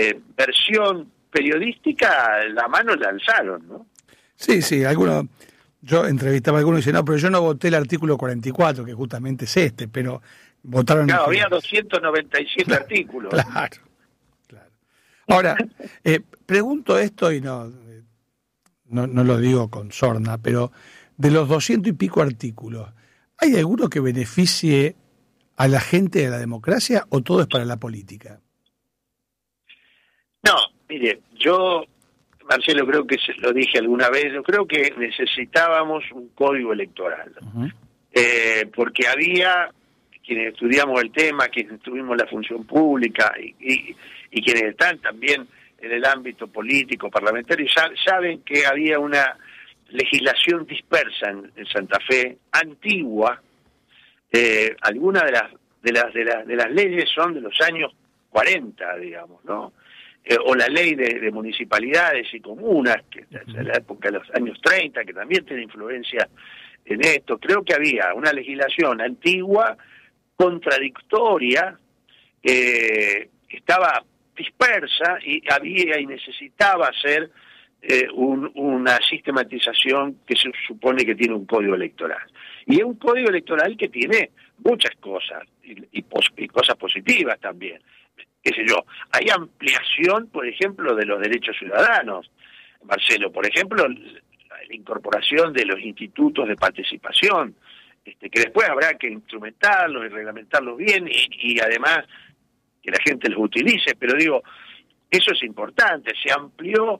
versión periodística, la mano la alzaron, ¿no? Sí, algunos, yo entrevistaba a algunos y dicen, no, pero yo no voté el artículo 44, que justamente es pero votaron... Claro, había 297 artículos. Claro. Ahora, pregunto esto y no lo digo con sorna, pero de los 200 y pico artículos, ¿hay alguno que beneficie a la gente de la democracia o todo es para la política? No, mire, yo, Marcelo, creo que lo dije alguna vez, yo creo que necesitábamos un código electoral, Uh-huh. Porque había quienes estudiamos el tema, quienes tuvimos la función pública y quienes están también en el ámbito político, parlamentario, saben que había una legislación dispersa en Santa Fe, antigua. Algunas de las leyes son de los años 40, digamos, ¿no? O la ley de municipalidades y comunas, que es de la época de los años 30, que también tiene influencia en esto. Creo que había una legislación antigua, contradictoria, estaba dispersa y necesitaba hacer una sistematización que se supone que tiene un código electoral. Y es un código electoral que tiene muchas cosas, y cosas positivas también. Qué sé yo, hay ampliación, por ejemplo, de los derechos ciudadanos, Marcelo, por ejemplo, la incorporación de los institutos de participación, que después habrá que instrumentarlos y reglamentarlos bien y además que la gente los utilice, pero digo, eso es importante, se amplió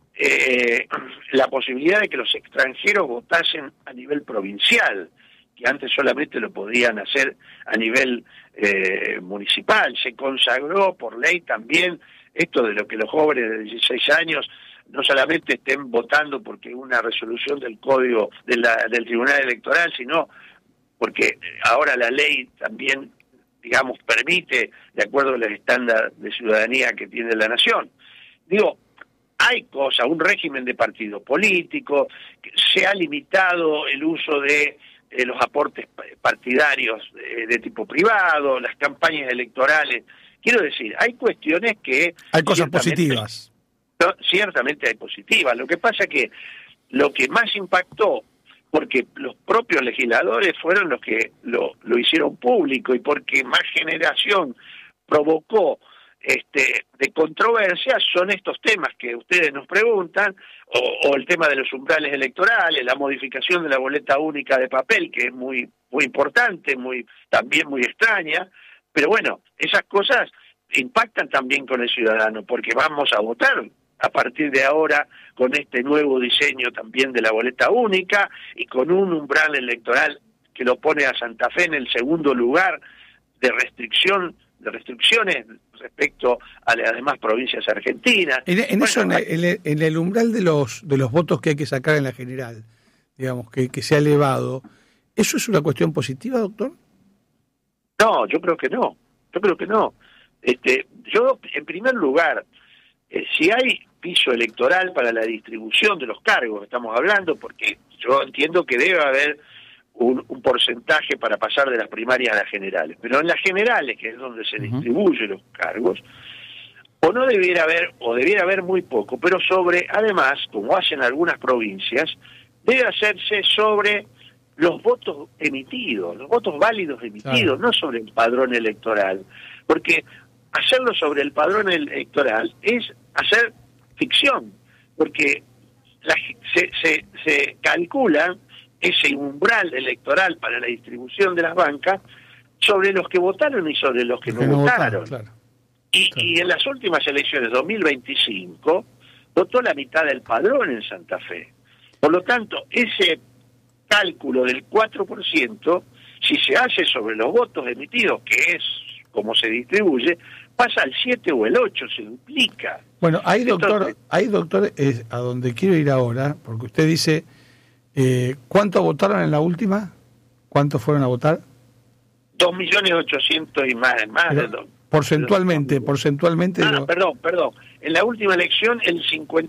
la posibilidad de que los extranjeros votasen a nivel provincial, que antes solamente lo podían hacer a nivel municipal. Se consagró por ley también esto de lo que los jóvenes de 16 años no solamente estén votando porque una resolución del código del Tribunal Electoral, sino porque ahora la ley también, digamos, permite, de acuerdo a los estándares de ciudadanía que tiene la nación. Digo, hay cosas, un régimen de partido político, se ha limitado el uso de los aportes partidarios de tipo privado, las campañas electorales. Quiero decir, hay cuestiones que... Hay cosas positivas. Ciertamente hay positivas. Lo que pasa es que lo que más impactó, porque los propios legisladores fueron los que lo hicieron público y porque más generación provocó de controversia, son estos temas que ustedes nos preguntan, o el tema de los umbrales electorales, la modificación de la boleta única de papel, que es muy muy importante, también muy extraña, pero bueno, esas cosas impactan también con el ciudadano, porque vamos a votar a partir de ahora con este nuevo diseño también de la boleta única y con un umbral electoral que lo pone a Santa Fe en el segundo lugar de restricciones respecto a las demás provincias argentinas. En el umbral de los votos que hay que sacar en la general, digamos, que se ha elevado, ¿eso es una cuestión positiva, doctor? No, yo creo que no. Yo, en primer lugar, si hay piso electoral para la distribución de los cargos, estamos hablando, porque yo entiendo que debe haber un porcentaje para pasar de las primarias a las generales, pero en las generales, que es donde se distribuyen los cargos, o no debiera haber, o debiera haber muy poco, pero además, como hacen algunas provincias, debe hacerse sobre los votos emitidos, los votos válidos emitidos, no sobre el padrón electoral, porque hacerlo sobre el padrón electoral es hacer ficción, porque se calcula ese umbral electoral para la distribución de las bancas sobre los que votaron y sobre los que no votaron. Claro. Y en las últimas elecciones 2025 votó la mitad del padrón en Santa Fe. Por lo tanto, ese cálculo del 4%, si se hace sobre los votos emitidos, que es como se distribuye, pasa al 7 o el 8, se duplica. Bueno, ahí doctor, es a donde quiero ir ahora, porque usted dice, ¿cuánto votaron en la última? ¿Cuántos fueron a votar? 2.800.000 y más pero, de dos. Porcentualmente. Perdón. En la última elección, el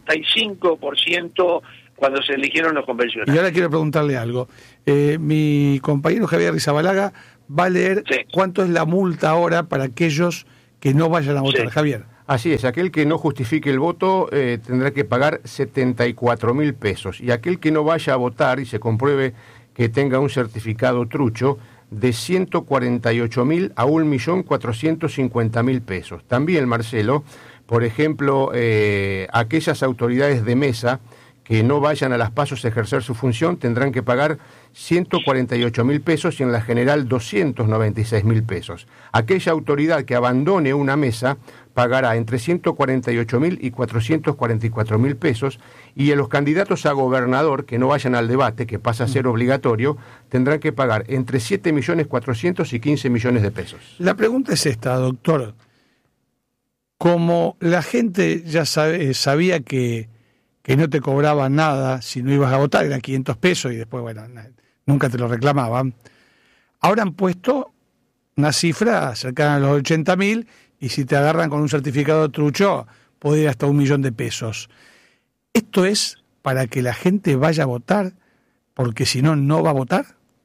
55% cuando se eligieron los convencionales. Y ahora quiero preguntarle algo. Mi compañero Javier Rizabalaga va a leer cuánto es la multa ahora para aquellos que no vayan a votar. Javier, Así es, aquel que no justifique el voto tendrá que pagar 74.000 pesos, y aquel que no vaya a votar y se compruebe que tenga un certificado trucho, de 148.000 a 1.450.000 pesos. También, Marcelo, por ejemplo, aquellas autoridades de mesa que no vayan a las PASO a ejercer su función tendrán que pagar 148.000 pesos y en la general 296.000 pesos. Aquella autoridad que abandone una mesa pagará entre 148.000 y 444.000 pesos, y los candidatos a gobernador que no vayan al debate, que pasa a ser obligatorio, tendrán que pagar entre 7.400.000 y 15 millones de pesos. La pregunta es esta, doctor. Como la gente ya sabía que no te cobraban nada si no ibas a votar, eran 500 pesos y después, bueno, nunca te lo reclamaban, ahora han puesto una cifra cercana a los 80.000, y si te agarran con un certificado trucho, puede ir hasta 1 millón de pesos. ¿Esto es para que la gente vaya a votar, porque si no, no va a votar?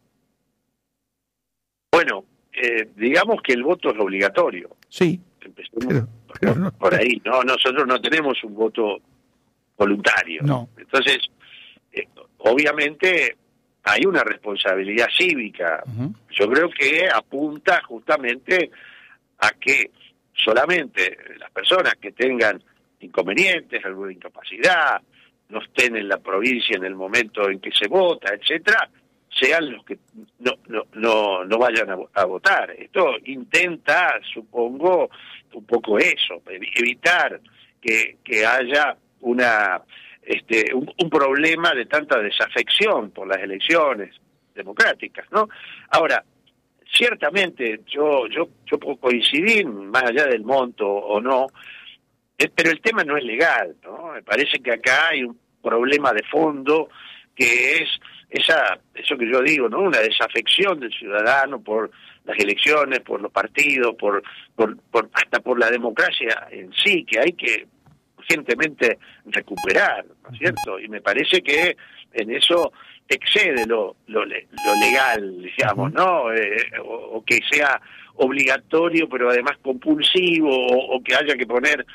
Bueno, digamos que el voto es obligatorio. Sí, empecemos pero no, por ahí. No, nosotros no tenemos un voto voluntario. No. Entonces, obviamente hay una responsabilidad cívica. Uh-huh. Yo creo que apunta justamente a que solamente las personas que tengan inconvenientes, alguna incapacidad, no estén en la provincia en el momento en que se vota, etcétera, sean los que no vayan a votar. Esto intenta, supongo, un poco eso, evitar que haya un problema de tanta desafección por las elecciones democráticas, ¿no? Ahora, ciertamente yo puedo coincidir, más allá del monto o no, pero el tema no es legal, ¿no? Me parece que acá hay un problema de fondo que es eso que yo digo, ¿no? Una desafección del ciudadano por las elecciones, por los partidos, por hasta por la democracia en sí, que hay que urgentemente recuperar, ¿no es cierto? Y me parece que en eso excede lo legal, digamos, ¿no? O que sea obligatorio, pero además compulsivo, o que haya que poner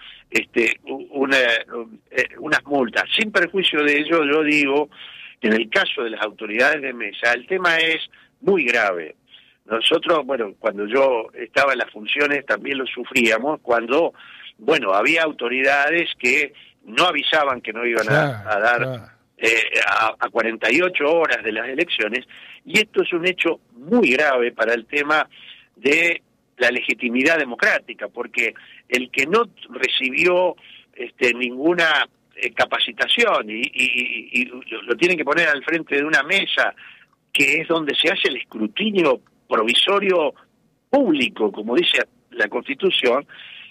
unas multas. Sin perjuicio de ello, yo digo que en el caso de las autoridades de mesa, el tema es muy grave. Nosotros, bueno, cuando yo estaba en las funciones también lo sufríamos, cuando, bueno, había autoridades que no avisaban que no iban a dar a 48 horas de las elecciones, y esto es un hecho muy grave para el tema de la legitimidad democrática, porque el que no recibió ninguna capacitación y lo tienen que poner al frente de una mesa que es donde se hace el escrutinio provisorio público, como dice la Constitución,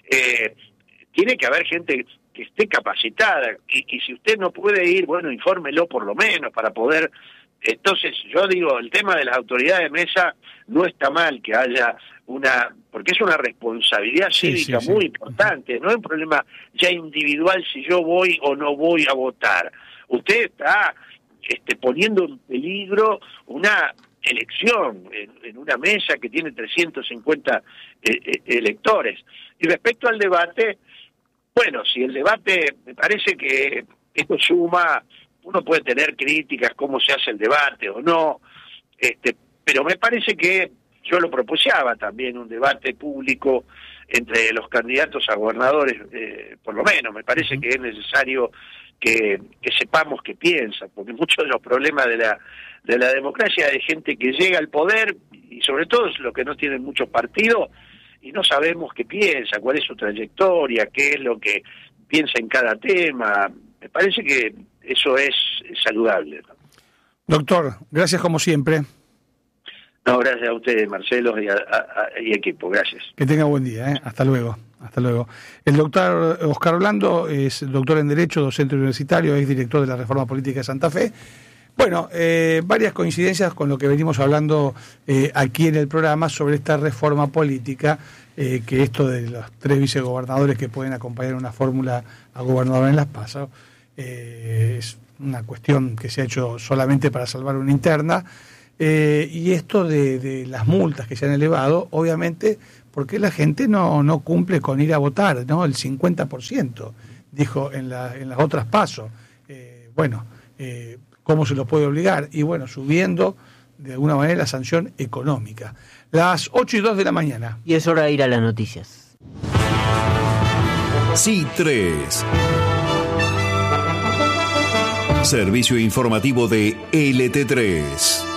tiene que haber gente que esté capacitada, y si usted no puede ir, bueno, infórmelo por lo menos para poder. Entonces, yo digo, el tema de las autoridades de mesa no está mal que haya porque es una responsabilidad cívica muy importante, no es un problema ya individual si yo voy o no voy a votar. Usted está poniendo en peligro una elección en una mesa que tiene 350 electores. Y respecto al debate, bueno, si el debate, me parece que esto suma, uno puede tener críticas cómo se hace el debate o no, pero me parece que yo lo propiciaba también, un debate público entre los candidatos a gobernadores, por lo menos. Me parece que es necesario que sepamos qué piensan, porque muchos de los problemas de la democracia es de gente que llega al poder, y sobre todo es los que no tienen muchos partidos, y no sabemos qué piensa, cuál es su trayectoria, qué es lo que piensa en cada tema. Me parece que eso es saludable, ¿no? Doctor, gracias como siempre. No, gracias a ustedes, Marcelo, y equipo, gracias. Que tenga buen día, ¿eh? Hasta luego. Hasta luego. El doctor Oscar Orlando es doctor en Derecho, docente universitario, es director de la Reforma Política de Santa Fe. Bueno, varias coincidencias con lo que venimos hablando aquí en el programa sobre esta reforma política, que esto de los 3 vicegobernadores que pueden acompañar una fórmula a gobernador en las PASO, es una cuestión que se ha hecho solamente para salvar una interna, y esto de las multas que se han elevado, obviamente, porque la gente no cumple con ir a votar, ¿no? El 50%, dijo en las otras PASO. ¿Cómo se lo puede obligar? Y bueno, subiendo de alguna manera la sanción económica. Las 8:02 de la mañana. Y es hora de ir a las noticias. Sí, 3. Servicio informativo de LT3.